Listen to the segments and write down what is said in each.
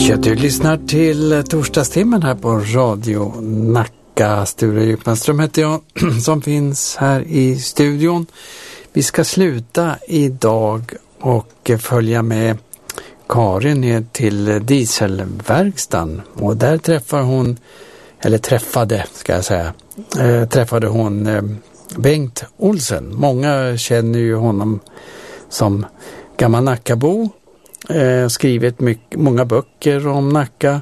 Ja, du lyssnar till torsdagstimmen här på Radio Nacka. Sture Djupmanström heter jag som finns här i studion. Vi ska sluta idag och följa med Karin ner till dieselverkstan. Och där träffade hon Bengt Olsen. Många känner ju honom som gammal Nackabo. Skrivit många böcker om Nacka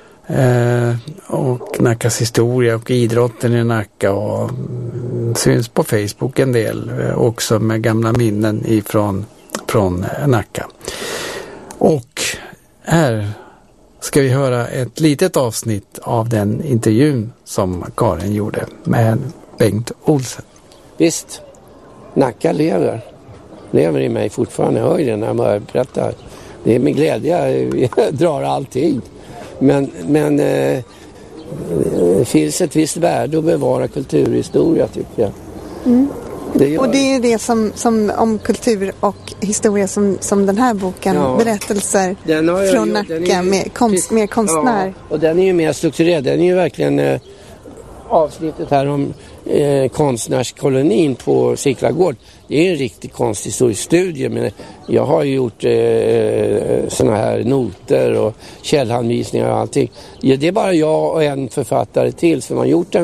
och Nackas historia och idrotten i Nacka, och syns på Facebook en del också med gamla minnen från Nacka. Och här ska vi höra ett litet avsnitt av den intervjun som Karin gjorde med Bengt Olsen. Visst, Nacka lever i mig fortfarande. Jag hör ju det när jag berättar. Det är med glädje jag drar allting. Men det finns ett visst värde att bevara kulturhistoria, tycker jag. Mm. Och det är det som om kultur och historia som den här boken, berättelser från Nacka med konstnär. Ja, och den är ju mer strukturerad. Den är ju verkligen avsnittet här om konstnärskolonin på Siklagård. Det är en riktig konsthistorisk studie, men jag har ju gjort såna här noter och källhanvisningar och allting. Ja, det är bara jag och en författare till som har gjort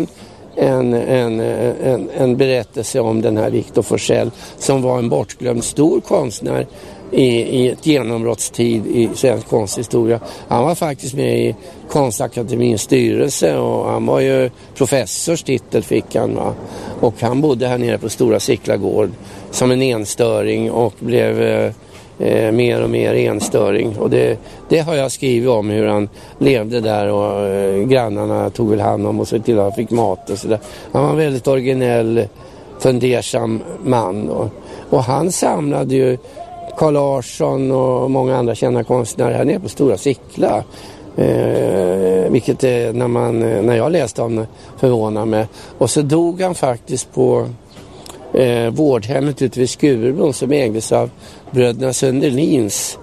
en berättelse om den här Victor Forsell, som var en bortglömd stor konstnär i ett genombrottstid i svensk konsthistoria. Han var faktiskt med i Konstakademins styrelse och han var ju professorstitel fick han, va? Och han bodde här nere på Stora Siklagård som en enstöring och blev mer och mer enstöring. Och det har jag skrivit om, hur han levde där och grannarna tog väl hand om och så till att han fick mat och sådär. Han var en väldigt originell, fundersam man. Och han samlade ju Carl Larsson och många andra kända konstnärer här nere på Stora Sickla. Vilket när jag läste om det förvånar mig. Och så dog han faktiskt på vårdhemmet ute vid Skurebron som ägdes av bröderna Sundelins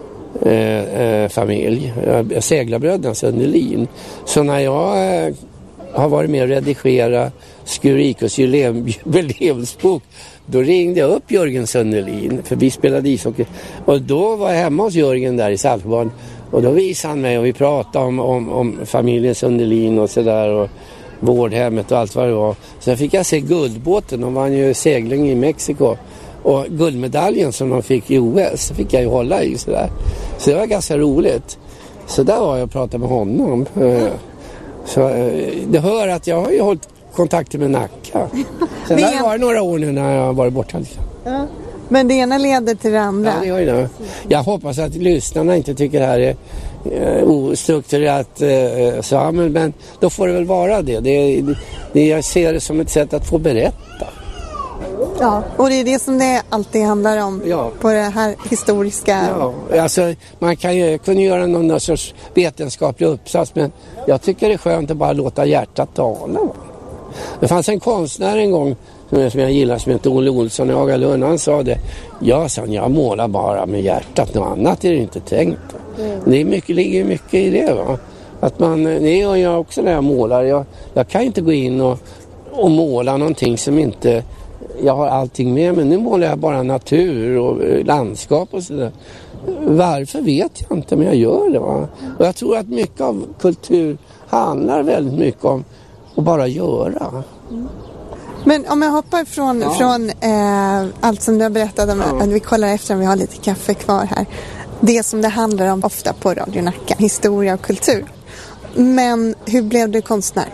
familj. Seglarbröderna Sundelin. Så när jag har varit med och redigera Skurikos jubileumsbok, då ringde jag upp Jörgen Sundelin, för vi spelade ishockey. Och då var jag hemma hos Jörgen där i Saltsjöbaden. Och då visade han mig och vi pratade om familjen Sundelin och sådär och vårdhemmet och allt vad det var. Sen fick jag se guldbåten, de vann ju segling i Mexiko. Och guldmedaljen som de fick i OS fick jag ju hålla i sådär. Så det var ganska roligt. Så där var jag och pratade med honom. Så det hör att jag har ju hållit kontakter med Nacka. Sen har det varit några år nu när jag har varit borta. Ja. Men det ena leder till det andra. Ja, det gör det. Jag hoppas att lyssnarna inte tycker det här är ostrukturerat. Men då får det väl vara det. Jag ser det som ett sätt att få berätta. Ja, och det är det som det alltid handlar om på det här historiska. Ja, alltså man kunde göra någon sorts vetenskaplig uppsats, men jag tycker det är skönt att bara låta hjärtat tala. Det fanns en konstnär en gång som jag gillar som heter Olle Olsson i Hagalund. Han sa det, jag målar bara med hjärtat, något annat är det inte tänkt. Det ligger mycket i det, va? Att det gör jag också när jag målar. Jag kan inte gå in och måla någonting som inte jag har allting med, men nu målar jag bara natur och landskap och sådär. Varför vet jag inte, men jag gör det, va? Och jag tror att mycket av kultur handlar väldigt mycket om att bara göra. Men om jag hoppar från allt som du har berättat om, vi kollar efter om vi har lite kaffe kvar här. Det som det handlar om ofta på Radio Nacka, historia och kultur. Men hur blev du konstnär?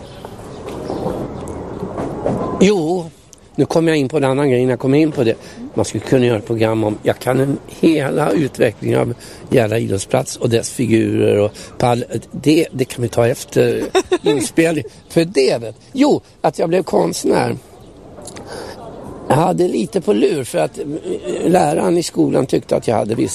Jo, nu kommer jag in på en annan grej. Jag kommer in på det. Man skulle kunna göra ett program om, jag kan hela utvecklingen av Järna idrottsplats och dess figurer och det kan vi ta efter inspelning. För det att jag blev konstnär. Jag hade lite på lur för att läraren i skolan tyckte att jag hade